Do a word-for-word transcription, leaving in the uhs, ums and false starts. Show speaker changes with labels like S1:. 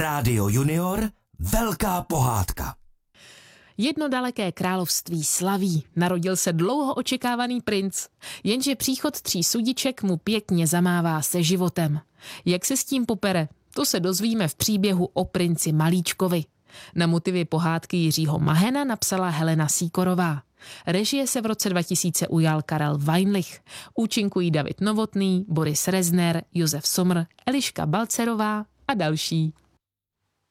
S1: Rádio Junior, velká pohádka.
S2: Jedno daleké království slaví. Narodil se dlouho očekávaný princ, jenže příchod tří sudiček mu pěkně zamává se životem. Jak se s tím popere, to se dozvíme v příběhu o princi Malíčkovi. Na motivy pohádky Jiřího Mahena napsala Helena Sýkorová. Režie se v roce dva tisíce ujal Karel Weinlich. Účinkují David Novotný, Boris Rezner, Josef Somr, Eliška Balcerová a další.